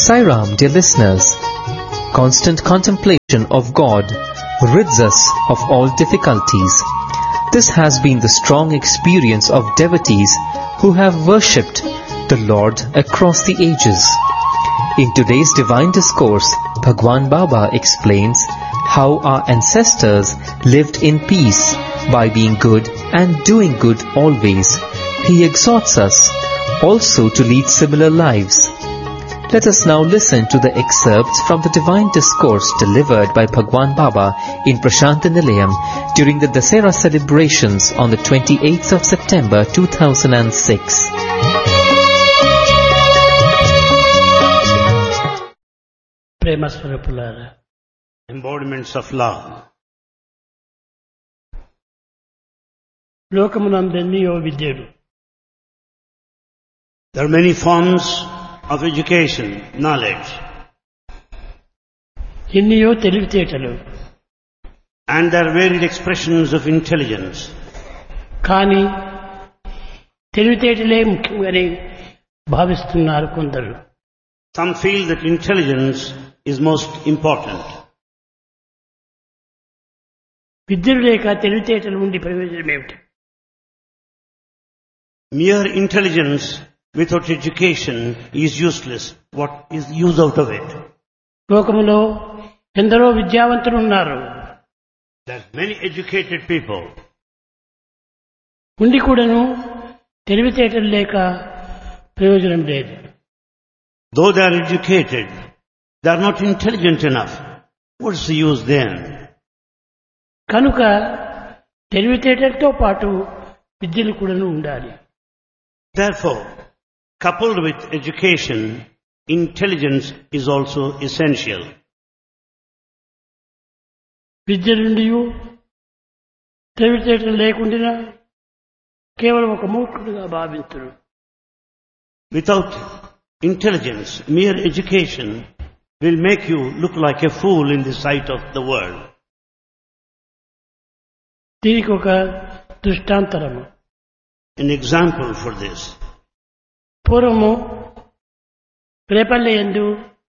Sai Ram, dear listeners, constant contemplation of God rids us of all difficulties. This has been the strong experience of devotees who have worshipped the Lord across the ages. In today's divine discourse, Bhagwan Baba explains how our ancestors lived in peace by being good and doing good always. He exhorts us also to lead similar lives. Let us now listen to the excerpts from the divine discourse delivered by Bhagwan Baba in Prashanta Nilayam during the Dasera celebrations on the 28th of September 2006. Embodiments of love. లోకమునందెన్నో విద్యలు There are many forms of education, knowledge, ఎన్నో తెలివితేటలు, and there are varied expressions of intelligence. కానీ తెలివితేటలే ముఖ్యంగానే భావిస్తున్నారు కొందరు. Some feel that intelligence is most important. విద్యలు లేక తెలివితేటలు ఉండి ప్రయోజనం ఏమిటి? Mere intelligence without education is useless. What is the use out of it? లోకములో ఎందరో విద్యావంతులు ఉన్నారు. There are many educated people. ఉండి కూడాను తెలివితేటలు లేక ప్రయోజనం లేదు. Though they are educated, they are not intelligent enough. What is the use then? కనుక తెలివితేటలతో పాటు విద్యలు కూడాను ఉండాలి. Therefore, coupled with education, intelligence is also essential. విద్యలుండి తెలివితేటలు లేకుండా కేవలం ఒక మూర్ఖుడిగా భావించరు. Without intelligence, mere education will make you look like a fool in the sight of the world. దీనికి ఒక దృష్టాంతరము, An example for this. పూర్వము రేపల్లె యందు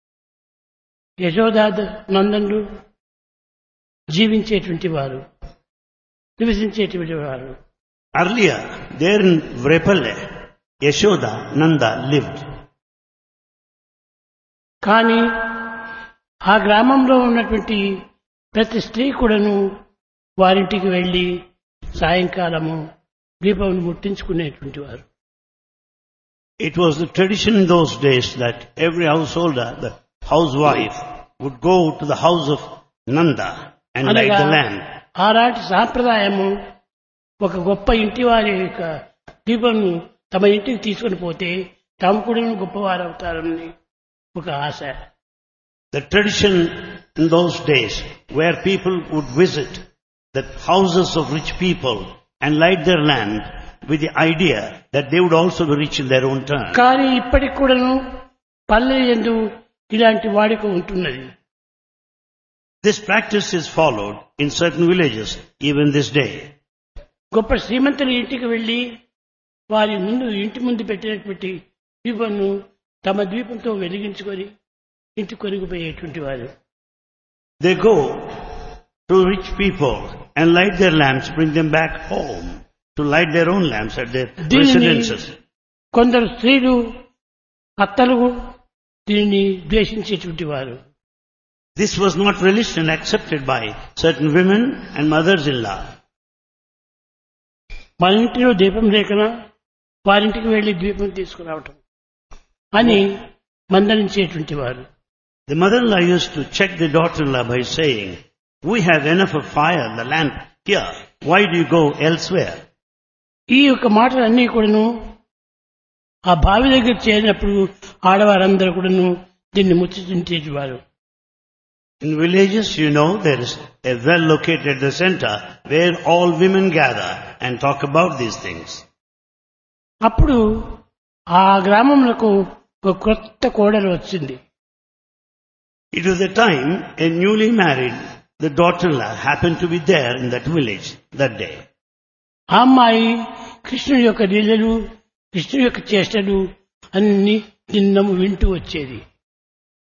యశోదా నందనులు జీవించేటువంటి వారు, నివసించేటువంటి వారు. Earlier, there in Vrepalle, Yashoda, Nanda lived. కానీ ఆ గ్రామంలో ఉన్నటువంటి ప్రతి స్త్రీ కూడాను వారింటికి వెళ్ళి సాయంకాలము దీపం ముట్టించుకునేటువంటి వారు. It was the tradition in those days that every householder, the housewife, would go to the house of Nanda and light the lamp. ఆనాటి సాంప్రదాయము ఒక గొప్ప ఇంటి వారి యొక్క దీపంను తమ ఇంటికి తీసుకుని పోతే తాము కూడా గొప్పవారు అవుతారని ఒక ఆశ. The tradition in those days where people would visit the houses of rich people and light their lamp with the idea that they would also be rich in their own turn. కానీ ఇప్పటికి కూడాను పల్లె యందు ఇలాంటి వాడిక ఉంటున్నది. This practice is followed in certain villages even this day. గొప్ప శ్రీమంతుల ఇంటికి వెళ్ళి వారి ముందు ఇంటి ముందు పెట్టినటువంటి దీపంను తమ దీపంతో వెలిగించుకొని ఇంటి కొరిగిపోయేటువంటి వారు. They go to rich people and light their lamps, bring them back home to light their own lamps at their residences. కొందరు స్త్రీలు అత్తలు దీనిని ద్వేషించేటువంటి వారు. This was not relished and accepted by certain women and mothers-in-law. మన ఇంటిలో దీపం లేకనా వారింటికి వెళ్లి దీపం తీసుకురావటం అని మందలించేటువంటి వారు. The mother-in-law used to check the daughter-in-law by saying, "We have enough of fire, the lamp here. Why do you go elsewhere?" ఈ యొక్క మాటలన్నీ కూడాను ఆ బావి దగ్గర చేరినప్పుడు ఆడవారందరూ కూడాను దీన్ని ముచ్చటించేవారు. In villages, there is a well located at the center where all women gather and talk about these things. అప్పుడు ఆ గ్రామంలో ఒక కొత్త కోడలు వచ్చింది. It was the time a newly married, the daughter-in-law happened to be there in that village that day. ఆ అమ్మాయి కృష్ణుడి యొక్క లీలలు, కృష్ణుడి యొక్క చేష్టలు అన్ని నిన్నము వింటూ వచ్చేది.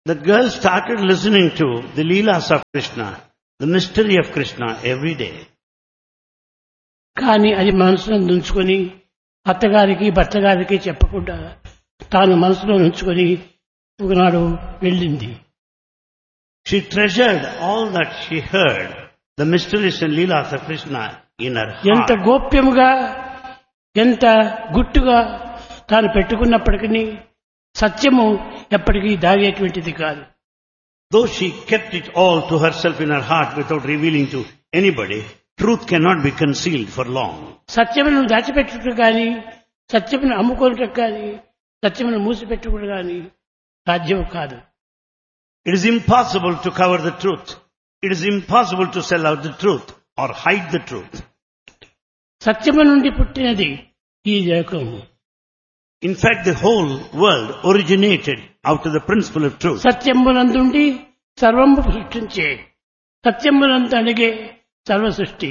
The girl started listening to the Leelas of Krishna, the mystery of Krishna every day. కానీ అది మనసులో ఉంచుకొని అత్తగారికి భర్తగారికి చెప్పకుండా తాను మనసులో ఉంచుకొని ఒకనాడు వెళ్ళింది. She treasured all that she heard, the mysteries and Leelas of Krishna in her ఎంత heart. గోప్యముగా ఎంత గుట్టుగా తాను పెట్టుకున్నప్పటికీ సత్యము ఎప్పటికీ దాగేటువంటిది కాదు. Though she kept it all to herself in her heart without revealing to anybody, truth cannot be concealed for long. సత్యమును దాచిపెట్టుట కానీ సత్యమును అమ్ముకోవటం కానీ సత్యమును మూసిపెట్టుకోవడం కానీ సాధ్యం కాదు. It is impossible to cover the truth. It is impossible to sell out the truth or hide the truth. సత్యము నుండి పుట్టినది ఈ లోకము. In fact, the whole world originated out of the principle of truth. సత్యమునందుండి సర్వము సృష్టించే సత్యమునందు అడిగే సర్వ సృష్టి.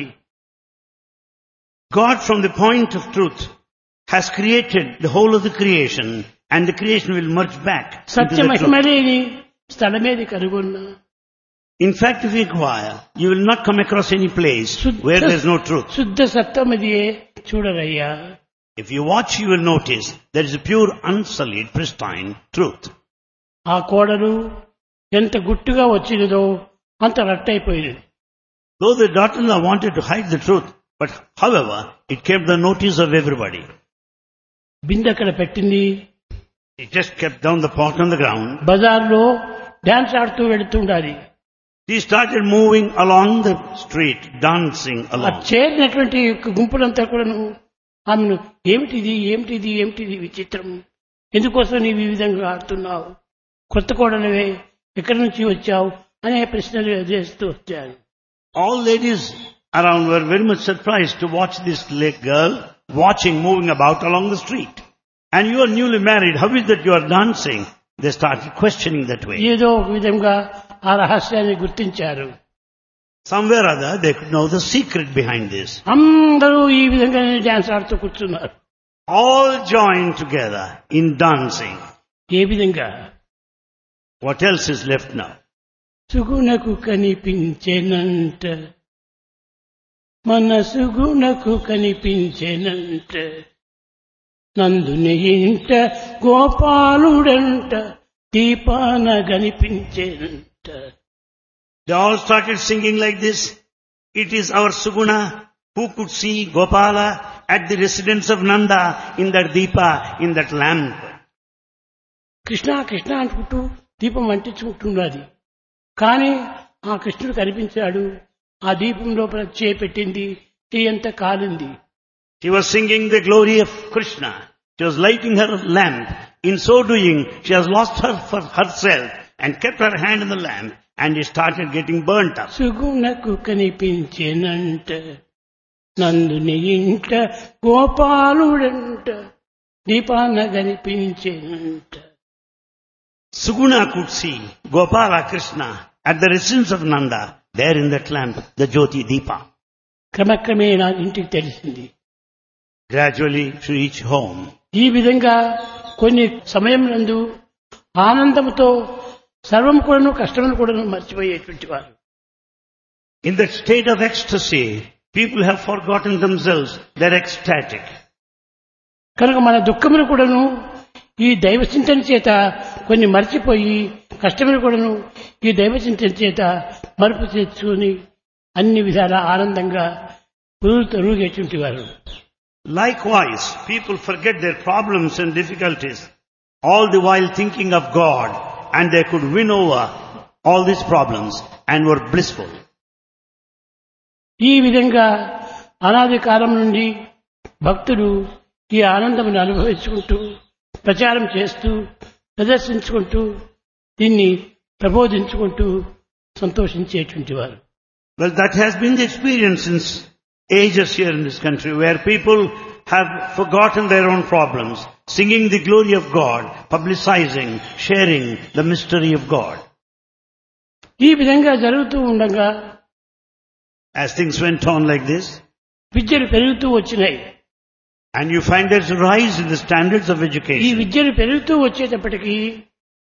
God, from the point of truth, has created the whole of the creation, and the creation will merge back into Satya the truth. మహిమలేని స్థలమేది కనుగొన్నా In fact, if you inquire, you will not come across any place where there is no truth. శుద్ధ సత్యమదియే చూడరయ్యా. If you watch, you will notice there is a pure, unsullied, pristine truth. ఆ కోడలు ఎంత గుట్టుగా వచ్చినదో అంత రట్టయిపోయినది. Though the daughter-in-law wanted to hide the truth, but however, it kept the notice of everybody. బిందె అక్కడ పెట్టింది. It just kept down the pot on the ground. బజార్లో dance ఆడుతూ వెళుతుండాలి. She started moving along the street, dancing ఆ along. చేరినటువంటి గుంపులంతా కూడాను ఆమెను ఏమిటిది ఏమిటిది ఏమిటిది విచిత్రం, ఎందుకోసం నీవు ఈ విధంగా ఆడుతున్నావు, కొత్త కోడలవే, ఎక్కడి నుంచి వచ్చావు అనే ప్రశ్నలు చేస్తూ వచ్చారు. All ladies around were very much surprised to watch this girl moving about along the street. And you are newly married, how is that you are dancing? They started questioning that way. ఏదో ఒక విధంగా ఆ రహస్యాన్ని గుర్తించారు. Somewhere or other, they could know the secret behind this. అందరూ ఈ విధంగానే dance ఆడుతూ కూర్చున్నారు. All joined together in dancing. ఏ విధంగా? What else is left now? సుగుణకు కనిపించేనంట, మనసుగుణకు కనిపించేనంట, నందుని ఇంట గోపాలుడంట, దీపాన కనిపించేనంట. They all started singing like this. It is our Suguna who could see Gopala at the residence of Nanda in that Deepa, in that lamp. Krishna Krishna అనుకుంటూ దీపం అంటించుకుంటున్నది. కానీ ఆ కృష్ణుడు కనిపించాడు. ఆ దీపం లోపల చేపెట్టింది, చేయంతా కాలింది. She was singing the glory of Krishna. She was lighting her lamp. In so doing, she has lost her for herself and kept her hand in the lamp, and it started getting burnt up. సుగుణకు కనిపించేనంట, నందుని ఇంట గోపాలుడంట, దీపాన కనిపించేనంట. Suguna could see Gopala Krishna at the residence of Nanda, there in that lamp, the Jyoti Deepa. క్రమక్రమేణా ఇంటికి తెలిసింది. Gradually she reached home. ఈ విధంగా కొన్ని సమయం నందు ఆనందముతో సర్వం కూడాను కష్టములు కూడాను మర్చిపోయేటువంటి వారు. In that state of ecstasy, people have forgotten themselves. They're ecstatic. కనుక మన దుఃఖములు కూడాను ఈ దైవ చింతన చేత కొన్ని మర్చిపోయి, కష్టములు కూడాను ఈ దైవ చింతన చేత మరుపు తెచ్చుకొని అన్ని విధాల ఆనందంగా తొలగేటువంటి వారు. Likewise, people forget their problems and difficulties, all the while thinking of God, and they could win over all these problems and were blissful. ఈ విధంగా అనాది కాలం నుండి భక్తులు ఈ ఆనందమును అనుభవించుకుంటూ, ప్రచారం చేస్తూ, ప్రదర్శించుకుంటూ, దీన్ని ప్రబోధించుకుంటూ సంతోషించేటువంటి వారు. Well, that has been the experience since ages here in this country, where people have forgotten their own problems, singing the glory of God, publicizing, sharing the mystery of God. ఈ విధంగా జరుగుతూ ఉండగా As things went on like this, విద్యలు పెరుగుతూ వచ్చినాయి. and you find there's a rise in the standards of ఈ education. విద్యలు పెరుగుతూ వచ్చేటప్పటికీ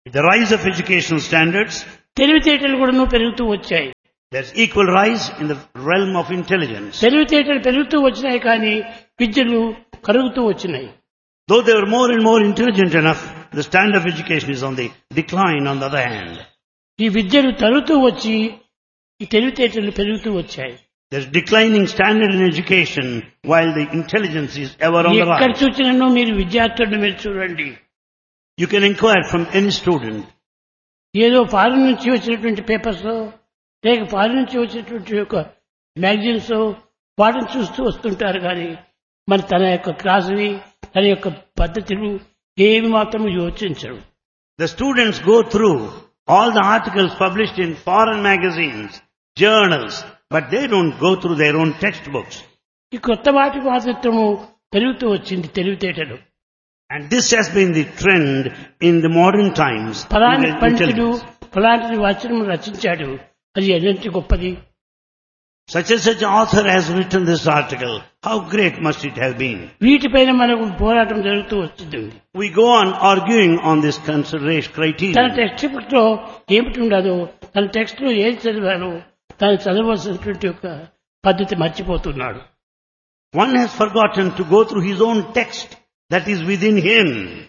With the rise of educational standards, తెలివితేటలు కూడాను పెరుగుతూ వచ్చాయి. there's equal rise in the realm of intelligence. తెలివితేటలు పెరుగుతూ వచ్చినాయి కానీ విద్యలు కరుగుతూ వచ్చినాయి. Though they were more and more intelligent enough, the standard of education is on the decline on the other hand. ఈ విద్యలు తరుగుతూ వచ్చి ఈ తెలివితేటలు పెరుగుతూ వచ్చాయి. There's declining standard in education while the intelligence is ever on the ఎక్కడ rise. చూసినను మీరు విద్యార్థులను మీరు చూడండి. You can inquire from any student. ఏదో ఫారిన్ నుంచి వచ్చినటువంటి పేపర్స్ లేక ఫారిన్ నుంచి వచ్చినటువంటి యొక్క మ్యాగజైన్స్ వాటిని చూస్తూ వస్తుంటారు కానీ మరి తన యొక్క క్లాసుని తన యొక్క పద్ధతులు ఏమి మాత్రం యోచించరు. The students go through all the articles published in foreign magazines, journals, but they don't go through their own textbooks. ఈ కొత్త వాటి మాతృత్వము పెరుగుతూ వచ్చింది తెలివితేటలు. And this has been the trend in the modern times. ఫలాని in పండితుడు intelligence. ఫలాంటి వచనం రచించాడు, అది ఎన్నింటి గొప్పది. Such and such author has written this article. How great must it have been? వీటిపైన మనకు పోరాటం జరుగుతూ వచ్చింది. We go on arguing on this consideration తన criteria. టెక్స్ట్ బుక్ లో ఏమిటి ఉండదో, తన టెక్స్ట్ లో ఏది చదివానో తను చదవలసినటువంటి యొక్క పద్ధతి మర్చిపోతున్నాడు. One has forgotten to go through his own text that is within him.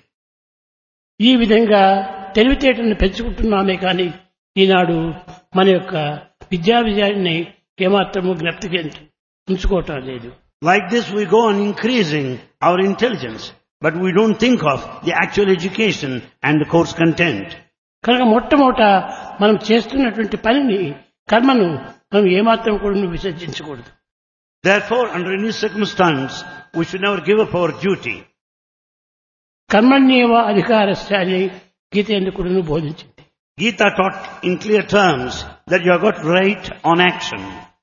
ఈ విధంగా తెలివితేటలను పెంచుకుంటున్నామే కానీ ఈనాడు మన యొక్క విద్యాన్ని ఏమాత్రము జ్ఞప్తికి ఉంచుకోవటం లేదు. Like this we go on increasing our intelligence, but we don't think of the actual education and the course content. కనుక మొట్టమొదట మనం చేస్తున్నటువంటి పనిని కర్మను మనం ఏమాత్రం కూడా విసర్జించకూడదు. Therefore, under any circumstance, we should never give up our duty. కర్మణ్యేవ అధికారస్య అని గీత ఎందుకు కూడా బోధించింది. Gita taught in clear terms that you have got right on action.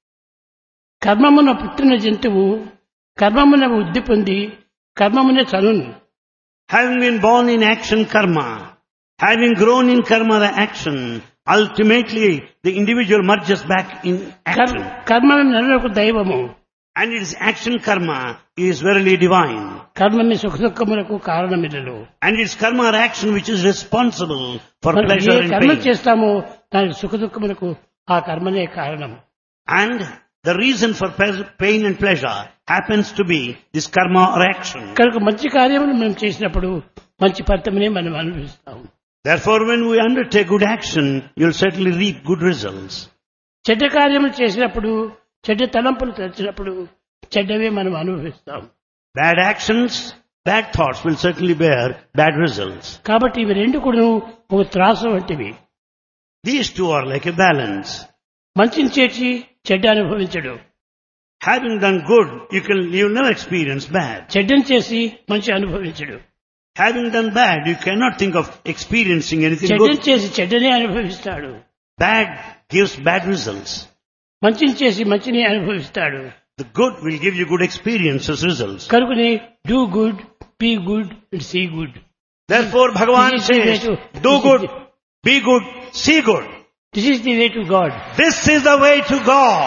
కర్మమున పుట్టిన జంతువు కర్మమున వృద్ధి పొంది కర్మమున చనును. Having been born in action karma, having grown in karma the action, ultimately the individual merges back in action. కర్మమే నరులకు దైవము. And its action karma is verily divine. కర్మని సుఖ దుఃఖములకు కారణమిల్లలో. And it's karma or action which is responsible for మనం pleasure A and కర్మ pain. చేస్తామో దానికి సుఖ దుఃఖములకు ఆ కర్మనే కారణం. And the reason for pain and pleasure happens to be this karma or action. కనుక మంచి కార్యములు మనం చేసినప్పుడు మంచి ఫలితమునే మనం అనుభవిస్తాం. Therefore, when we undertake good action, you'll certainly reap good results. చెడ్డ కార్యములు చేసినప్పుడు చెడ్డ తలంపులు తెచ్చినప్పుడు చెడ్డవే మనం అనుభవిస్తాం. Bad actions, bad thoughts will certainly bear bad results. కాబట్టి ఇవి రెండు కూడా ఒక త్రాసు వంటివి. These two are like a balance. మంచిని చేసి చెడ్డ అనుభవించడు, Having done good, you'll never experience bad. చెడ్డని చేసి మంచి అనుభవించడు. Having done bad, you cannot think of experiencing anything చెడ్డని good. చేసి చెడ్డనే అనుభవిస్తాడు, Bad gives bad results. మంచిని చేసి మంచిని అనుభవిస్తాడు. The good will give you good experiences, results. కనుకని do good, be good and see good. Therefore, Bhagavan This is the way says, to- do good, be good, see good. This is the way to God. This is the way to God.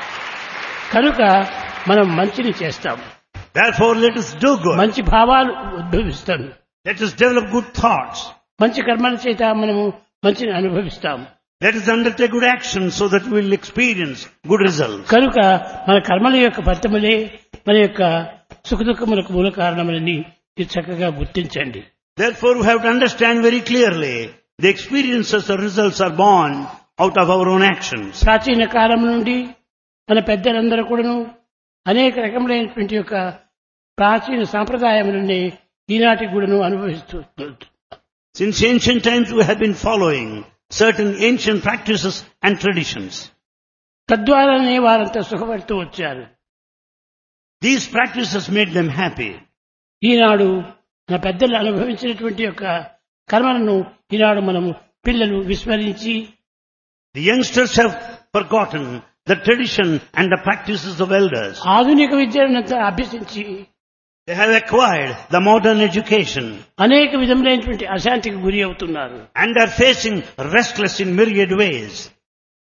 కనుక మనం మంచిని చేస్తాం, Therefore, let us do good. మంచి భావాలు ఉద్భవిస్తాం, Let us develop good thoughts. మంచి కర్మల చేత మనము మంచిని అనుభవిస్తాం. Let us undertake good action so that we will experience good results. కనుక మన కర్మల యొక్క ఫలితములే మన యొక్క సుఖ దుఃఖములకు మూల కారణములని మీరు చక్కగా గుర్తించండి. Therefore, we have to understand very clearly the experiences or results are born out of our own actions. ప్రాచీన కాలం నుండి మన పెద్దలందరూ కూడాను అనేక రకములైనటువంటి యొక్క ప్రాచీన సాంప్రదాయములని ఈనాటికి కూడాను అనుభవిస్తూ Since ancient times, we have been following certain ancient practices and traditions. తద్వారానే వారంతా సుఖపడుతూ వచ్చారు. These practices made them happy. ఈనాడు మన పెద్దలు అనుభవించినటువంటి యొక్క కర్మలను ఈనాడు మనము పిల్లలు విస్మరించి The youngsters have forgotten the tradition and the practices of elders. ఆధునిక విద్యనంతా అభ్యసించి They have acquired the modern education అనేక విధములైనటువంటి అశాంతికి గురి అవుతున్నారు. and are facing restless in myriad ways.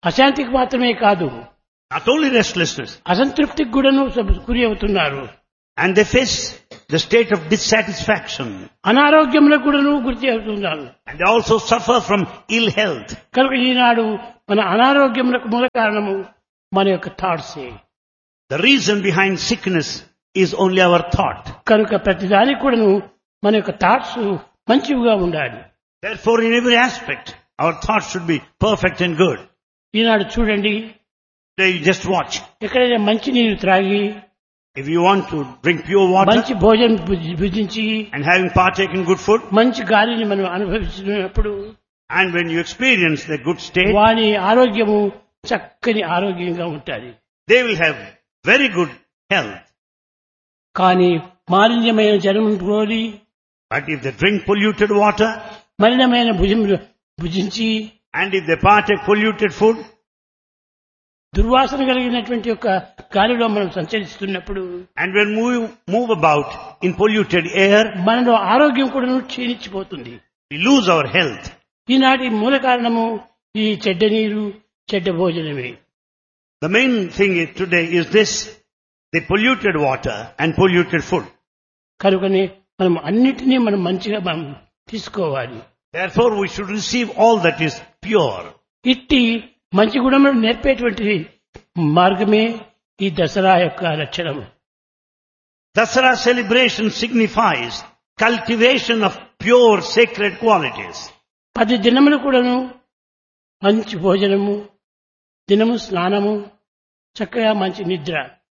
అశాంతికి మాత్రమే కాదు, Not only restlessness, అసంతృప్తికి కూడాను గురి అవుతున్నారు. And they face the state of dissatisfaction. అనారోగ్యంలో కూడా గురి చేస్తున్నారు. And they also suffer from ill health. కనుక ఈనాడు మన అనారోగ్యములకు మూల కారణము మన యొక్క థాట్సే. The reason behind sickness is only our thought. కనుక ప్రతిదానికి కూడాను మన యొక్క థాట్స్ మంచివిగా ఉండాలి. Therefore, in every aspect, our thoughts should be perfect and good. ఈనాడు చూడండి, Today, you just watch. ఎక్కడైనా మంచి నీరు త్రాగి, If you want to drink pure water మంచి భోజనం భుజించి, and having partaken good food, మంచి గాలిని మనం అనుభవించినప్పుడు and when you experience the good state, వాని ఆరోగ్యము చక్కని ఆరోగ్యంగా ఉంటుంది. they will have very good health. కానీ మాలిన్యమైన జలమును కోరి, But if they drink polluted water, మలినమైన భుజం భుజించి, and if they partake polluted food, దుర్వాసన కలిగినటువంటి యొక్క గాలిలో మనం సంచరిస్తున్నప్పుడు and when we move about in polluted air, మనలో ఆరోగ్యం కూడా క్షీణించిపోతుంది. we lose our health. ఈనాటి మూల కారణము ఈ చెడ్డ నీరు, చెడ్డ భోజనమే. The main thing today is this, the polluted water and polluted food. కనుకనే మనం అన్నిటినీ మనం మంచిగా మనం తీసుకోవాలి. Therefore, we should receive all that is pure. ఇట్టి మంచి గుణములు నేర్పేటువంటి మార్గమే ఈ దసరా యొక్క లక్షణం. Dasara celebration signifies cultivation of pure sacred qualities. 10 దినములు కూడాను మంచి భోజనము, దినము స్నానము, చక్కగా మంచి నిద్ర.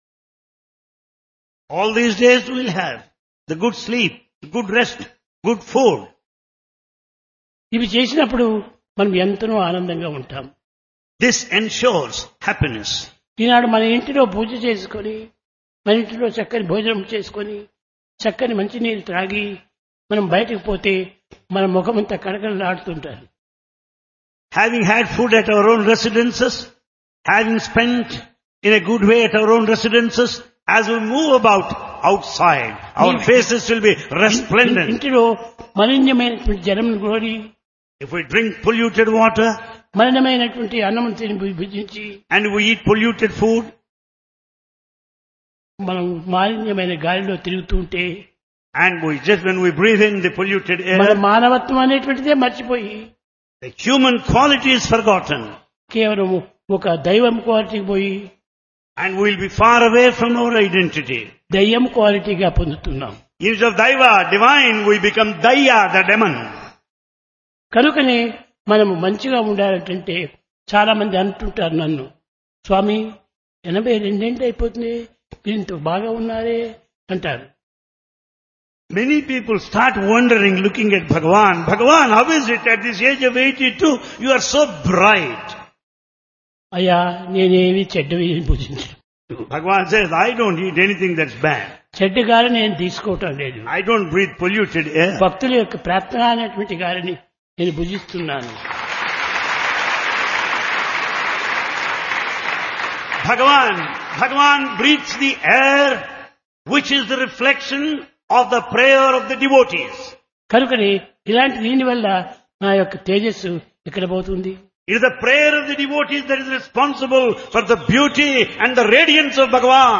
All these days we will have the good sleep, good rest, good food. ఇవి చేసినప్పుడు మనం ఎంతనో ఆనందంగా ఉంటాం. This ensures happiness. ఈనాడు మన ఇంటిలో పూజ చేసుకొని, మన ఇంటిలో చక్కని భోజనం చేసుకొని, చక్కని మంచినీరు త్రాగి మనం బయటకు పోతే మన ముఖమంతా కడకడలాడుతుంటారు. Having had food at our own residences, having spent in a good way at our own residences, as we move about outside, our faces will be resplendent. ఇంటిలో మలిన్యమైనటువంటి జలమును కోరి, If we drink polluted water మలినమైనటువంటి అన్నం తిని భుజించి, and we eat polluted food, మనం మాలిన్యమైన గాలిలో తిరుగుతుంటే and when we breathe in the polluted మన air, మానవత్వం అనేటువంటిదే మర్చిపోయి the human quality is forgotten, కేవలం ఒక దైవం క్వాలిటీకి పోయి and we will be far away from our identity. దయ్యం క్వాలిటీగా పొందుతున్నాం. Instead of Daiva, divine, we become Daya, the demon. కనుకనే మనము మంచిగా ఉండాలంటే చాలా మంది అంటుంటారు నన్ను, స్వామి 82 అయిపోతుంది, మీరు ఇంత బాగా ఉన్నారే అంటారు. Many people start wondering, looking at Bhagavan. Bhagavan, how is it at this age of 82, you are so bright? అయ్యా, నేనేమి చెడ్డవి భుజించను. Bhagavan says, I don't eat anything that's bad. చెడ్డ గాలి నేను తీసుకోవటం లేదు. I don't breathe polluted air. భక్తుల యొక్క ప్రార్థన అనేటువంటి గాలిని నేను భుజిస్తున్నాను. Bhagavan breathes the air which is the reflection of the prayer of the devotees. కనుకని ఇలాంటి దీని వల్ల నా యొక్క తేజస్సు ఎక్కడ పోతుంది? It is the prayer of the devotees that is responsible for the beauty and the radiance of Bhagavan.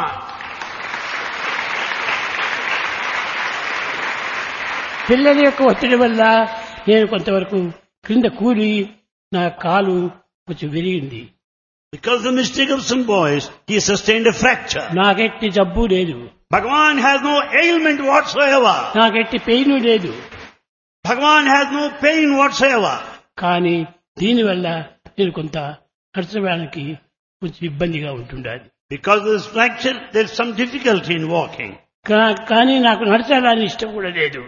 పిల్లల యొక్క ఒత్తిడి వల్ల నేను కొంతవరకు క్రింద కూలి నా కాలు కొంచెం విరిగింది. Because of the mistake of some boys, he sustained a fracture. నాకెట్టి జబ్బు లేదు, Bhagavan has no ailment whatsoever. నాకెట్టి pain లేదు. Bhagavan has no pain whatsoever. కానీ దీనివల్ల నేను కొంత నడచడానికి కొంచెం ఇబ్బందిగా ఉంటుండాలి. Because of this fracture, there is some difficulty in walking. కానీ నాకు నడచాలని ఇష్టం కూడా లేదు.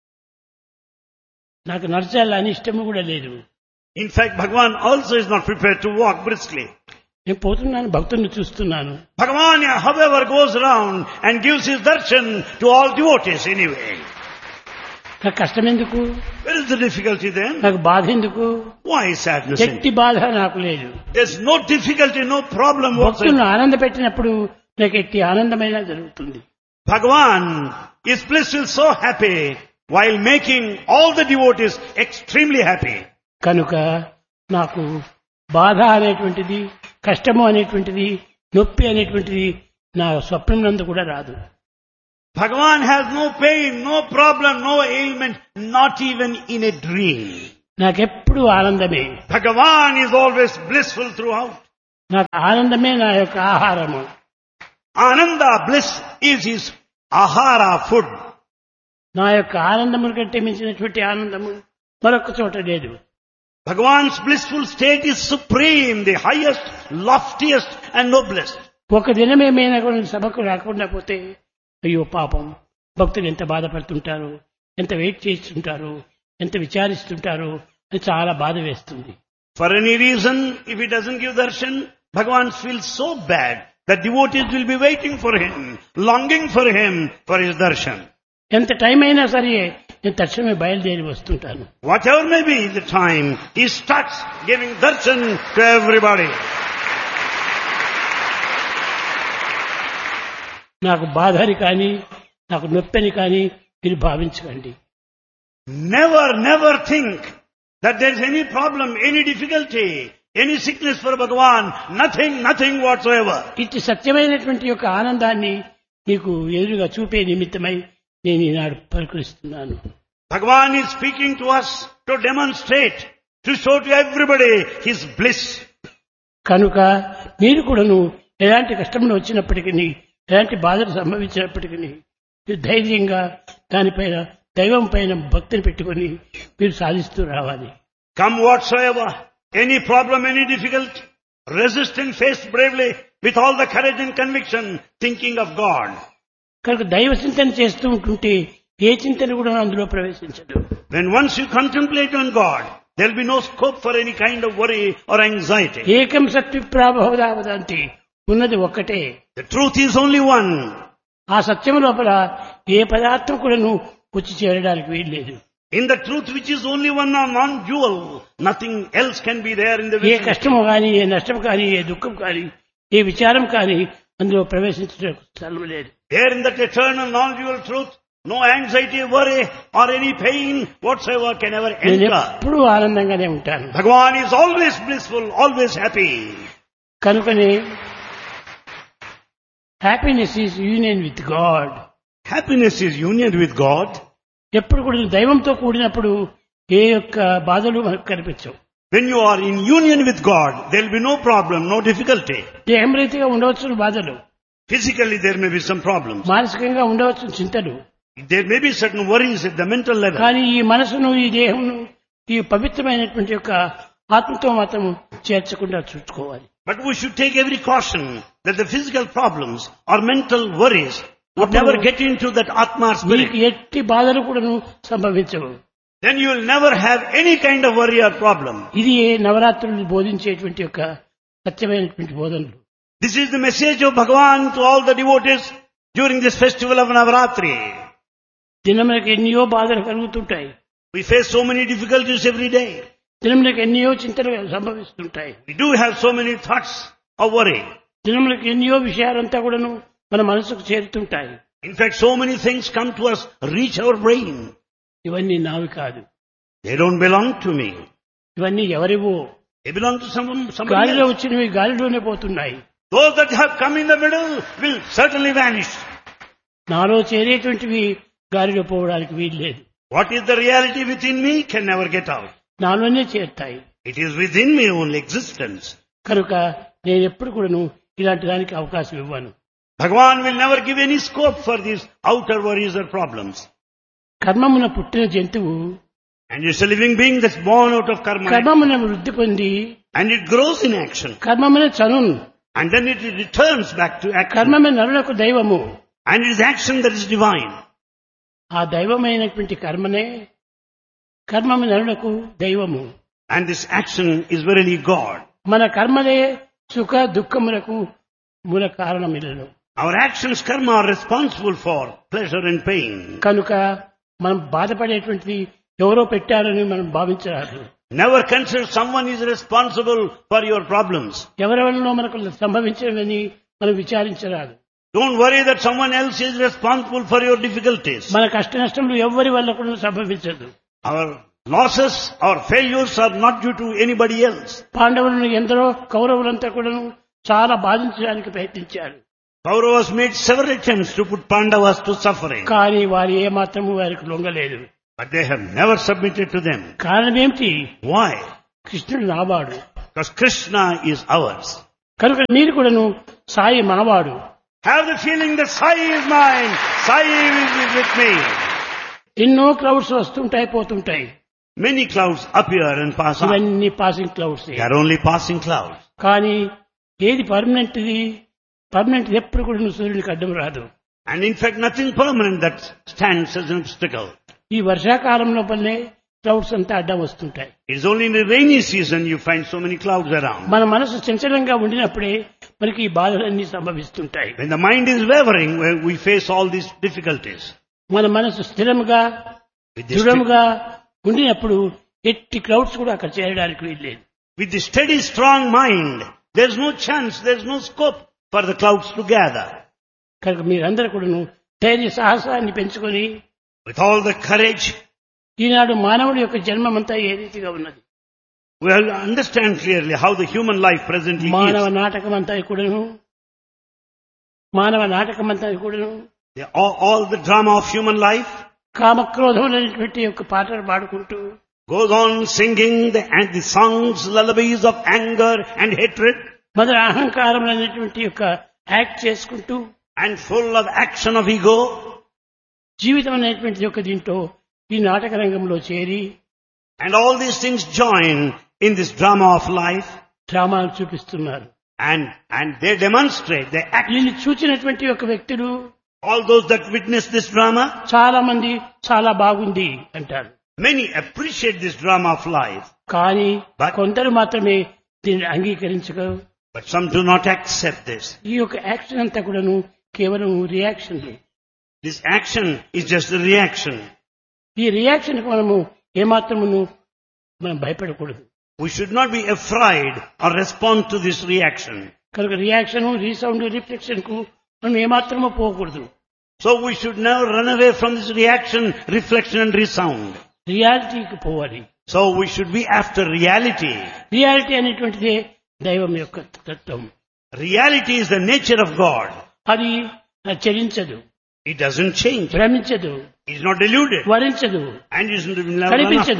నాకు నడచాలని ఇష్టం కూడా లేదు. In fact, Bhagavan also is not prepared to walk briskly. నేను పోతున్నాను, భక్తుల్ని చూస్తున్నాను. Bhagavan, however, goes around and gives his darshan to all devotees anyway. నాకు కష్టం ఎందుకు? Where is the difficulty then? నాకు బాధ ఎందుకు? Why sadness? ఎట్టి బాధ నాకు లేదు. There's no difficulty, no problem భక్తులను whatsoever. ఆనంద పెట్టినప్పుడు నాకు ఎట్టి ఆనందమైన జరుగుతుంది. Bhagavan is blissful, so happy, while making all the devotees extremely happy. కనుక నాకు బాధ అనేటువంటిది, కష్టము అనేటువంటిది, నొప్పి అనేటువంటిది నా స్వప్నం నందు కూడా రాదు. Bhagavan has no pain, no problem, no ailment, not even in a dream. నాకెప్పుడు ఆనందమే. Bhagavan is always blissful throughout. నాకు ఆనందమే నా యొక్క ఆహారము. Ananda, bliss, is his ahara, food. నా యొక్క ఆనందము కంటే మించినటువంటి ఆనందము మరొక చోట లేదు. Bhagavan's blissful state is supreme, the highest, loftiest and noblest. ఒక దినమేమైనా కూడా సభకు రాకుండా పోతే అయ్యో పాపం భక్తులు ఎంత బాధపడుతుంటారు, ఎంత వెయిట్ చేస్తుంటారు, ఎంత విచారిస్తుంటారు అని చాలా బాధ వేస్తుంది. For any reason, if he doesn't give darshan, Bhagavan feels so bad that devotees will be waiting for him, longing for him for his darshan. ఎంత టైం అయినా సరే నేను తక్షణమే బయలుదేరి వస్తుంటాను. Whatever may be the time, he starts giving darshan to everybody. నాకు బాధని కానీ నాకు నొప్పిని కానీ మీరు భావించకండి. Never, never think that there is any problem, any difficulty, any sickness for Bhagavan. Nothing, nothing whatsoever. ఇట్టి సత్యమైనటువంటి యొక్క ఆనందాన్ని నీకు ఎదురుగా చూపే నిమిత్తమై నేను ఈనాడు పలుకరిస్తున్నాను. Bhagavan is speaking to us to demonstrate, to show to everybody his bliss. కనుక మీరు కూడాను ఎలాంటి కష్టంలో వచ్చినప్పటికీ, ఎలాంటి బాధలు సంభవించినప్పటికీ మీరు ధైర్యంగా దానిపైన దైవం పైన భక్తిని పెట్టుకొని మీరు సాధిస్తూ రావాలి. Come whatsoever, any problem, any difficulty, resist and face bravely with all the courage and conviction, thinking of God. కనుక దైవ చింతన చేస్తూ ఉంటుంటే ఏ చింతన కూడా అందులో ప్రవేశించదు. When once you contemplate on God, there will be no scope for any kind of worry or anxiety. ఏకం సత్విప్రాభవదావదంతి, ఉన్నది ఒక్కటే. The truth is only one. ఆ సత్యం లోపల ఏ పదార్థం కూడా వచ్చి చేరడానికి వీల్లేదు. In the truth which is only one, non-dual, nothing else can be there in the A vicinity. కష్టము కానీ, ఏ నష్టం కానీ, ఏ దుఃఖం కానీ, ఏ విచారం కానీ అందులో ప్రవేశించడానికి స్థలం లేదు. There in that eternal non-dual truth, no anxiety, worry or any pain whatsoever can ever నేను enter. ఎప్పుడూ ఆనందంగానే ఉంటాను. Bhagavan is always blissful, always happy. కనుకనే happiness is union with God. Happiness is union with God. ఎప్పుడు కూడా దైవంతో కూడినప్పుడు ఏ యొక్క బాధలు మనకు కనిపించవు. When you are in union with God, there will be no problem, no difficulty. దేహం రీతిగా ఉండవచ్చు బాధలు, Physically there may be some problems. మానసికంగా ఉండవచ్చు చింతలు, There may be certain worries at the mental level. కానీ ఈ మనసును, ఈ దేహమును ఈ పవిత్రమైనటువంటి యొక్క ఆత్మతో మాత్రం చేర్చకుండా చూసుకోవాలి. But we should take every caution that the physical problems or mental worries would never get into that Atma నీకు spirit. ఎట్టి బాధలు కూడా సంభవించవు. Then you will never have any kind of worry or problem. ఇది నవరాత్రులు బోధించేటువంటి యొక్క సత్యమైనటువంటి బోధనలు. This is the message of Bhagavan to all the devotees during this festival of Navaratri. దినములకు ఎన్నో బాధలు కలుగుతుంటాయి. We face so many difficulties every day. దినములకు ఎన్నో చింతలు సంభవిస్తుంటాయి. We do have so many thoughts of worry. దినములకు ఎన్నో విషయాలంతా కూడాను మన మనసుకు చేరుతుంటాయి. In fact, so many things come to us, reach our brain. ఇవన్నీ నావి కాదు, They don't belong to me. ఇవన్నీ ఎవరివో. They belong to somebody గాలిలో else. వచ్చినవి గాలిలోనే పోతున్నాయి. Those that have come in the middle will certainly vanish. నాలో చేరేటువంటివి గాలిలో పోవడానికి వీల్లేదు. What is the reality within me can never get out. నాలోనే చేరుతాయి. It is within me only existence. కనుక నేను ఎప్పుడు కూడాను ఇలాంటి దానికి అవకాశం ఇవ్వను. Bhagavan will never give any scope for these outer worries or problems. కర్మమున పుట్టిన జంతువు And it's a living being that's born out of karma. కర్మమున వృద్ధి పొంది And it grows in action. కర్మమున చనున్, And then it returns back to action. కర్మమే నరులకు దైవము. And it is action that is divine. ఆ దైవమైనటువంటి కర్మనే కర్మము నరులకు దైవము. And this action is verily God. మన కర్మలే సుఖ దుఃఖములకు మూల కారణమిల్లను. Our actions, karma, are responsible for pleasure and pain. కనుక మనం బాధపడేటువంటిది ఎవరో పెట్టారని మనం భావించరాదు. Never consider someone is responsible for your problems. ఎవరి వలన మనకు సంభవించినవని మనం విచారించరాదు. Don't worry that someone else is responsible for your difficulties. మన కష్ట నష్టములు ఎవరి వల్ల కూడా సంభవించదు. Our losses, our failures are not due to anybody else. పాండవులను ఎందరో కౌరవులంతా కూడా చాలా బాధించడానికి ప్రయత్నించారు. Kauravas made several attempts to put Pandavas to suffering, కానీ వారు ఏమాత్రము వారికి లొంగలేదు. but they have never submitted to them. కారణం ఏమిటి? Why? కృష్ణుడు నావాడు. Because Krishna is ours. కనుక మీరు కూడాను సాయి మనవాడు. Have the feeling that Sai is mine, Sai is with me. ఎన్నో క్లౌడ్స్ వస్తుంటాయి పోతుంటాయి. Many clouds appear and pass on. ఇవన్నీ passing clouds. They are only passing clouds. కానీ ఏది పర్మనెంట్ది? పర్మనెంట్ ఎప్పుడు కూడా సూర్యునికి అడ్డం రాదు. And in fact, nothing permanent that stands as an obstacle. ఈ వర్షాకాలంలో పల్లె క్లౌడ్స్ అంతా అడ్డం వస్తుంటాయి. It is only in the rainy season you find so many clouds around. మన మనసు చంచలంగా ఉండినప్పుడే మనకి ఈ బాధలన్నీ సంభవిస్తుంటాయి. When the mind is wavering, we face all these difficulties. మన మనసు స్థిరంగా దృఢంగా ఉండినప్పుడు ఎట్టి క్లౌడ్స్ కూడా అక్కడ చేరడానికి వీల్లేదు. With the steady, strong mind, there is no chance, there is no scope for the clouds to gather. కనుక మీరందరూ కూడాను ధైర్య సాహసాన్ని పెంచుకొని With all the courage, ఈనాడు మానవుడి యొక్క జన్మమంతా ఏ రీతిగా ఉన్నది. we will understand clearly how the human life presently మానవ is. నాటకమంతా కూడాను All the drama of human life కామక్రోధములైనటువంటి యొక్క పాటలు పాడుకుంటూ goes on singing the songs, lullabies of anger and hatred, మొదల అహంకారములైనటువంటి యొక్క యాక్ట్ చేసుకుంటూ and full of action of ego. జీవితం అనేటువంటి యొక్క దీంట్లో ఈ నాటక రంగంలో చేరి And all these things join in this drama of life, డ్రామాలు చూపిస్తున్నారు. and they demonstrate, they act. దీన్ని చూచినటువంటి యొక్క వ్యక్తులు All those that witness this drama, చాలా మంది చాలా బాగుంది అంటారు. many appreciate this drama of life, కానీ But- కొందరు మాత్రమే దీన్ని అంగీకరించగలరు. but some do not accept this. ఈ యొక్క యాక్షన్ అంతా కూడాను కేవలం reaction. This action is just a reaction. ఈ రియాక్షన్ కు మనము ఏమాత్రమును మనం భయపడకూడదు. We should not be afraid or respond to this reaction. కనుక రియాక్షన్, రీసౌండ్, రిఫ్లెక్షన్ కు మనం ఏమాత్రమూ పోకూడదు. So we should never run away from this reaction, reflection and resound. రియాలిటీకి పోవాలి. So we should be after reality. Reality అనేటువంటిదే దైవం యొక్క తత్వం. Reality is the nature of God. అది చలించదు, It doesn't change. భ్రమించదు, It is not deluded. వరించదు, And it is never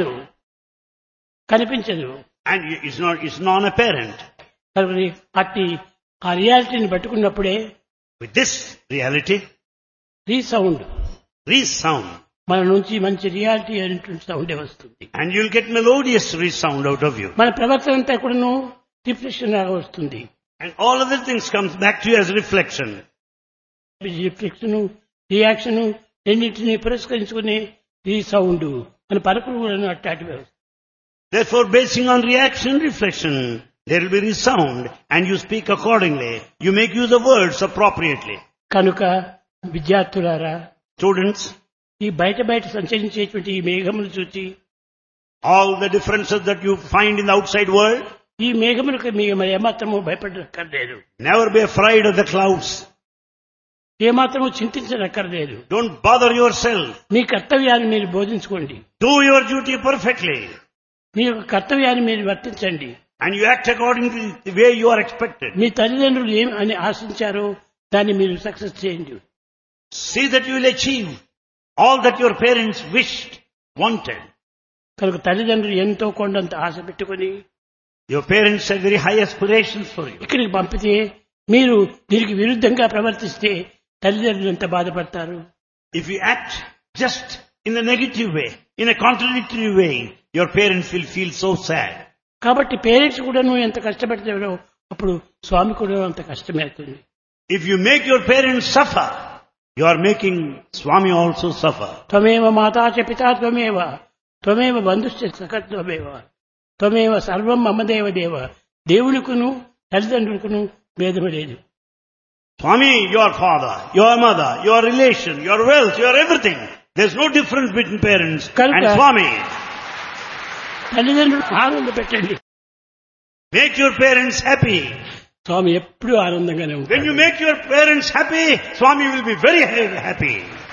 కనిపించదు. and it's non-apparent. కాబట్టి అట్టి ఆ రియాలిటీని పట్టుకున్నప్పుడే With this reality, resound resound. మన నుంచి మంచి రియాలిటీ అనేటువంటి సౌండే వస్తుంది. And you'll get melodious resound out of you. మన ప్రవర్తన అంతా కూడాను రిఫ్లెక్షన్ లాగా వస్తుంది. And all other things comes back to you as reflection. Reflection, reaction రెండింటినీ పురస్కరించుకుని రీసౌండ్ మన పలుకులు కూడా అట్టాటివే వస్తాయి. Therefore, basing on reaction, reflection, there will be resound and you speak accordingly. You make use of words appropriately. కనుక విద్యార్థులారా, Students, ఈ బయట సంచరించేటువంటి ఈ మేఘములు చూచి all the differences that you find in the outside world, ఈ మేఘములకు మీరు ఏమాత్రము భయపడక్కర్లేదు. never be afraid of the clouds. ఏమాత్రము చింతించనక్కర్లేదు. Don't bother yourself. మీ కర్తవ్యాన్ని మీరు బోధించుకోండి. Do your duty perfectly. మీ యొక్క కర్తవ్యాన్ని మీరు వర్తించండి. And you act according to the way you are expected. మీ తల్లిదండ్రులు ఏం అని ఆశించారో దాన్ని మీరు సక్సెస్ చేయండి. See that you will achieve all that your parents wished, wanted. కనుక తల్లిదండ్రులు ఎంతో కొండంత ఆశ పెట్టుకుని Your parents had very high aspirations for you. ఇక్కడికి పంపితే మీరు దీనికి విరుద్ధంగా ప్రవర్తిస్తే తల్లిదండ్రులు ఎంత బాధపడతారు. If you act just in a negative way, in a contradictory way, your parents will feel so sad. కాబట్టి పేరెంట్స్ కూడా నువ్వు ఎంత కష్టపడతారో అప్పుడు స్వామి కూడా అంత కష్టమే అవుతుంది. If you make your parents suffer, you are making Swami also suffer. త్వమేవ మాతా చ పితా త్వమేవ బంధుశ్చ సఖా త్వమేవ సర్వం మమ దేవ. దేవునికును తల్లిదండ్రులకును భేదము లేదు. Swami, your father, your mother, your relation, your wealth, your everything. There's no difference between parents and Swami. తల్లిదండ్రులు ఆనంద పెట్టండి. Make your parents happy. స్వామి ఎప్పుడూ ఆనందంగానే When ఉంటాడు. you make your parents happy, Swami will be very happy.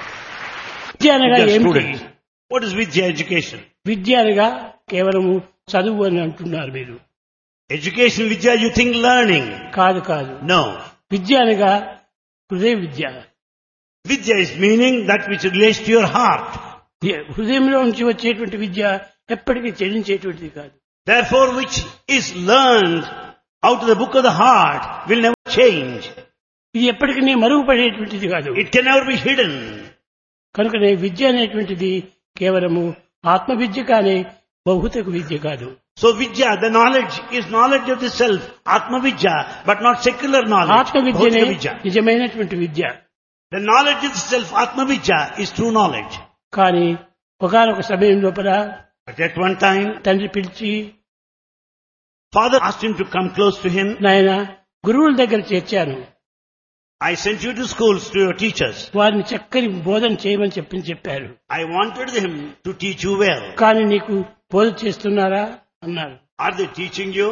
విద్య అనగా Dear ఏమిటి? students, what is Vidya education? విద్య అనగా కేవలము చదువు అని అంటున్నారు మీరు. Education, Vidya, you think learning. కాదు. No. విద్య అనగా హృదయ విద్య. Vidya is meaning that which relates to your heart. హృదయంలో నుంచి వచ్చేటువంటి విద్య ఎప్పటికీ చెల్లించేటువంటిది కాదు. Therefore, which is learned out of the book of the heart will never change. ఇది ఎప్పటికీ మరుగుపడేటువంటిది కాదు. It can never be hidden. కనుకనే విద్య అనేటువంటిది కేవలము ఆత్మ విద్య కానీ భౌతిక విద్య కాదు. So Vidya, the knowledge, is knowledge of the self, Atma Vidya, but not secular knowledge. ఆత్మ విద్యనే Bhautika Vidya. నిజమైనటువంటి విద్య. The knowledge of the self, Atma Vidya, is true knowledge. కానీ ఒకానొక సమయం లోపల But at one time, తండ్రి పిలిచి, father asked him to come close to him. నాయన గురువుల దగ్గర చేర్చాను, I sent you to schools, to your teachers. వారిని చక్కని బోధన చేయమని చెప్పారు. I wanted them to teach you well. కానీ నీకు బోధ చేస్తున్నారా అన్నారు. Are they teaching you?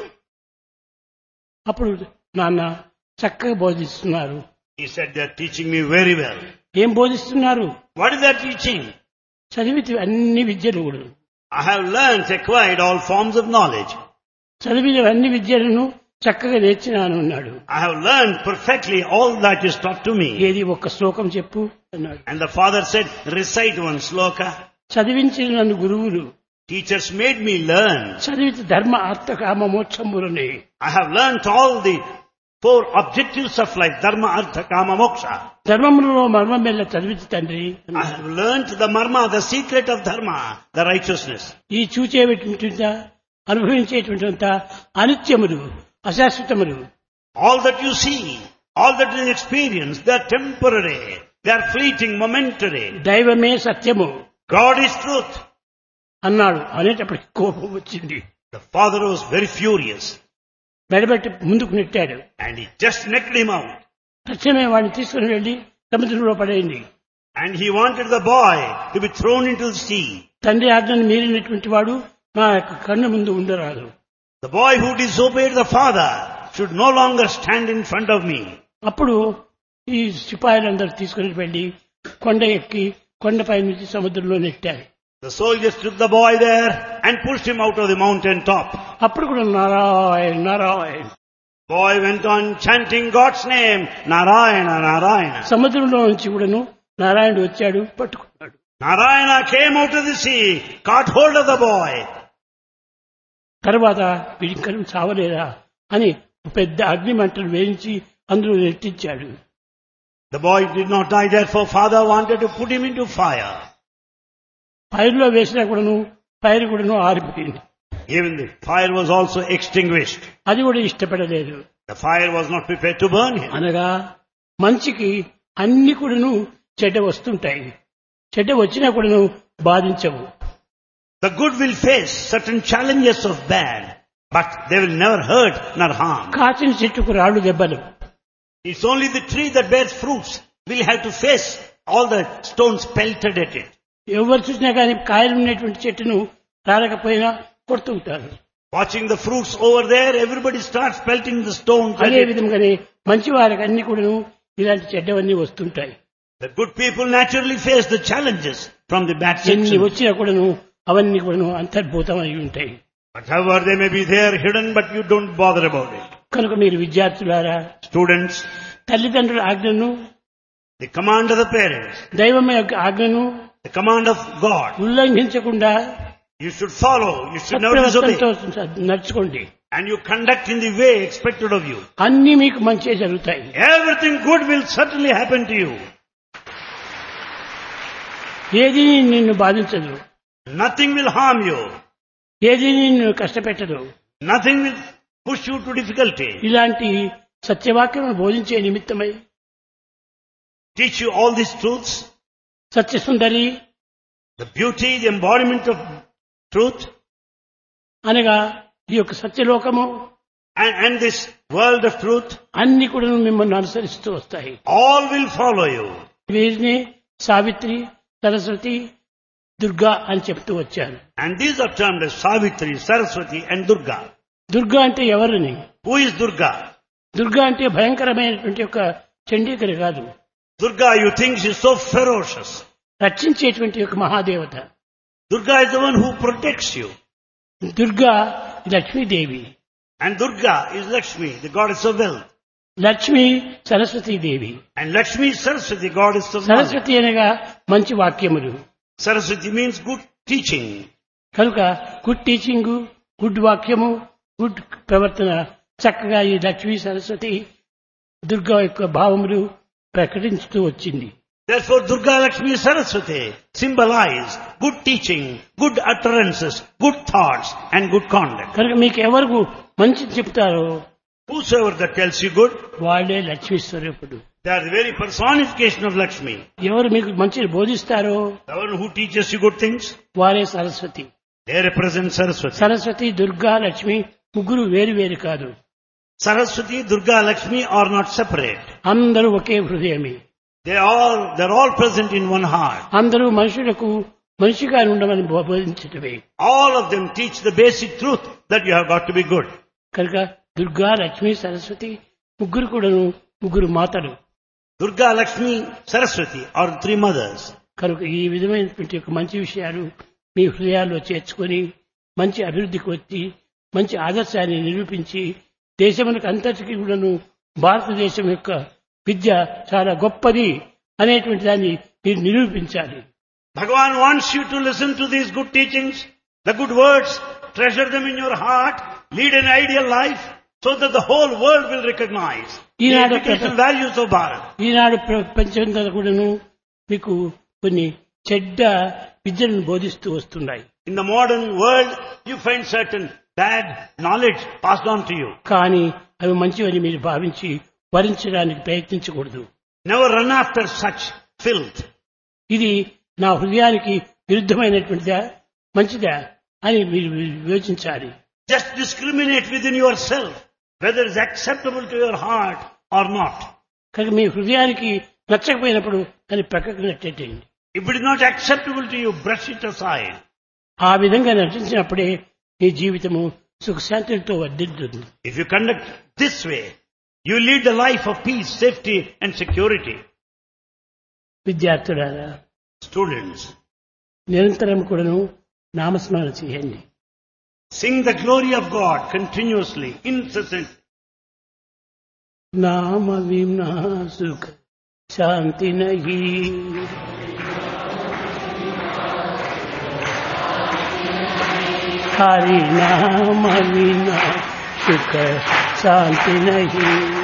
అప్పుడు నాన్న చక్కగా బోధిస్తున్నారు. He said, they are teaching me very well. ఏం బోధిస్తున్నారు? What is that teaching? చదివితే అన్ని విద్యలు కూడా, I have learned, acquired all forms of knowledge. చదివిన అన్ని విద్యలను చక్కగా నేర్చినాను అన్నాడు. I have learned perfectly all that is taught to me. ఏది ఒక్క శ్లోకం చెప్పు అన్నాడు. And the father said, recite one sloka. చదివించిన నన్ను గురువులు, Teachers made me learn. చదివితే ధర్మ అర్థ కామ మోక్షములని, I have learnt all the 4 objectives of life, dharma, artha, kama, moksha. ధర్మములో మర్మం మెల్ల చదివితే తండ్రి I అన్నాడు. have learnt the marma, the secret of dharma, the righteousness. ఈ చూచేటువంటి అనుభవించేటువంటి అనిత్యములు, అశాశ్వతములు. All that you see, all that you experience, they are temporary, they are fleeting, momentary. దైవమే సత్యము God is truth. అన్నాడు. అనేటప్పటికి కోపం వచ్చింది. The father was very furious మెడబెట్టి ముందుకు నెట్టాడు. and he just knocked him out. తక్షణమే వాడిని తీసుకుని వెళ్లి సముద్రంలో పడేయండి. And he wanted the boy to be thrown into the sea. తండ్రి ఆజ్ఞను మీరినటువంటి వాడు నా యొక్క కన్ను ముందు ఉండరాదు. The boy who disobeyed the father should no longer stand in front of me. అప్పుడు ఈ సిపాయిలందరూ తీసుకుని వెళ్లి కొండ ఎక్కి కొండపై నుంచి సముద్రంలో నెట్టారు. The soldiers took the boy there and pushed him out of the mountain top. అప్పుడు కూడా Narayana Narayana Boy went on chanting God's name, Narayana, Narayana. సముద్రంలో నుంచి కూడాను నారాయణుడు వచ్చాడు, పట్టుకున్నాడు. Narayana came out of the sea, caught hold of the boy. తర్వాత వీడిక్కడం చావలేదా అని పెద్ద అగ్ని మంటలు వేయించి అందులో నెట్టించాడు. The boy did not die, therefore father wanted to put him into fire. ఫైర్లో వేసినా కూడాను ఫైర్ కూడాను ఆరిపోయింది. Even the fire was also extinguished. అది కూడా ఇష్టపడలేదు. The fire was not prepared to burn him. అనగా మంచికి అన్ని కూడాను చెడ్డ వస్తుంటాయి, చెడ్డ వచ్చినా కూడాను బాధించవు. The good will face certain challenges of bad, but they will never hurt nor harm. కాచిన చెట్టుకు రాళ్ళు దెబ్బలు. It's only the tree that bears fruits will have to face all the stones pelted at it. ఎవరు చూసినా కానీ కాయలు ఉన్నటువంటి చెట్టును రాలకపోయినా కొడుతూ ఉంటారు. Watching the fruits over there, everybody starts pelting the stones at అదే it. విధంగానే మంచి వారికి అన్ని కూడాను ఇలాంటి చెడ్డవన్నీ వస్తుంటాయి. The good people naturally face the challenges from the bad ఎన్ని section. వచ్చినా కూడాను అవన్నీ కూడాను అంతర్భూతం అయి ఉంటాయి. But however they may be there hidden, but you don't bother about it. కనుక మీరు విద్యార్థులారా, Students, తల్లిదండ్రుల ఆజ్ఞను, the command of the parents, దైవం యొక్క ఆజ్ఞను the command of God, ఉల్లంఘించకుండా you should follow, you should never disobey. సత్ప్రవర్తనతో నడుచుకోండి. And you conduct in the way expected of you. అన్ని మీకు మంచిగా జరుగుతాయి. Everything good will certainly happen to you. ఏది నిన్ను బాధించదు, Nothing will harm you. ఏది నిన్ను కష్టపెట్టదు. Nothing will push you to difficulty. ఇలాంటి సత్యవాక్యం బోధించే నిమిత్తమై Teach you all these truths, సత్యసుందరి the beauty, the embodiment of truth, అనగా ఈ యొక్క సత్యలోకము and this world of truth, అన్ని కూడా మిమ్మల్ని అనుసరిస్తూ వస్తాయి. all will follow you. వీరిని సావిత్రి, సరస్వతి, దుర్గా అని చెప్తూ వచ్చారు. And these are termed as Savitri, Saraswati and Durga. Durga అంటే ఎవరని? Who is Durga? దుర్గా అంటే భయంకరమైనటువంటి ఒక చండీకరి కాదు, Durga, you think she is so ferocious. రక్షించేటువంటి ఒక మహాదేవత. Durga is the one who protects you. Durga Lakshmidevi. And Durga is Lakshmi, the goddess of wealth. Lakshmi Saraswati Devi. And Lakshmi is Saraswati, goddess of knowledge. Saraswati అనగా మంచి వాక్యములు. Saraswati means good teaching. కనుక good teaching, good వాక్యము, good ప్రవర్తన చక్కగా ఈ లక్ష్మీ సరస్వతి దుర్గా యొక్క భావములు ప్రకటించుతూ వచ్చింది. Therefore, Durga Lakshmi Saraswati symbolize good teaching, good utterances, good thoughts and good conduct. కనుక మీకు ఎవరు మంచి చెప్తారో Whosoever that tells you good, వాళ్ళే లక్ష్మీ స్వరూపుడు. they are the very personification of Lakshmi. ఎవరు మీకు మంచిని బోధిస్తారో The one who teaches you good things, వారే Saraswati. they represent Saraswati. Saraswati, Durga, Lakshmi ముగ్గురు వేరు వేరు కాదు. Saraswati, Durga, Lakshmi are not separate. అందరూ ఒకే హృదయమే. They're all present in one heart. అందరూ మనుషులకు మనిషిగా ఉండమని బోధించటమే. All of them teach the basic truth that you have got to be good. కనుక దుర్గా, లక్ష్మి, సరస్వతి ముగ్గురు కూడాను ముగ్గురు మాతలు. Durga, Lakshmi, Saraswati are three mothers. కనుక ఈ విధమైనటువంటి యొక్క మంచి విషయాలు మీ హృదయాల్లో చేర్చుకొని మంచి అభివృద్ధికి వచ్చి మంచి ఆదర్శాన్ని నిరూపించి దేశములకు అంతటికీ కూడాను భారతదేశం యొక్క విద్య చాలా గొప్పది అనేటువంటి దాన్ని మీరు నిరూపించాలి. Bhagavan wants you to listen to these good teachings, the good words, treasure them in your heart, lead an ideal life so that the whole world will recognize the educational values of Bharat. ఈనాడు ప్రపంచంలో కూడాను మీకు కొన్ని చెడ్డ విద్యలను బోధిస్తూ వస్తున్నాయి. In the modern world, you find certain bad knowledge passed on to you. కానీ అవి మంచివని మీరు భావించి వరించడానికి ప్రయత్నించకూడదు. Never run after such filth. ఇది నా హృదయానికి విరుద్ధమైనటువంటిదా మంచిదా అని మీరు వివేచించాలి. Just discriminate within yourself whether it's acceptable to your heart or not. కనుక మీ హృదయానికి నచ్చకపోయినప్పుడు దాన్ని ప్రక్కకు నెట్టేయండి. If it is not acceptable to you, brush it aside. ఆ విధంగా నటించినప్పుడే మీ జీవితము సుఖశాంతులతో వర్ధిల్లుతుంది. If you conduct this way, you lead the life of peace, safety and security. విద్యార్థులారా, Students, నిరంతరం కూడాను నామస్మరణ చేయండి. sing the glory of God continuously, incessantly. నామ వినా సుఖ శాంతి నహీ, హరి నామ వినా సుఖ శాంతి నహీ.